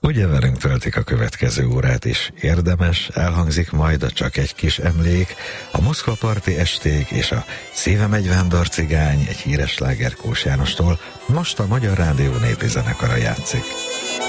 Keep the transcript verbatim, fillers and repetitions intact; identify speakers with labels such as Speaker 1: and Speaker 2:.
Speaker 1: Ugye velünk töltik a következő órát is. Érdemes, elhangzik majd a Csak egy kis emlék, a Moszkva parti esték és a Szívem egy vándor cigány, egy híres sláger Kós Jánostól. Most a Magyar Rádió népi zenekara játszik.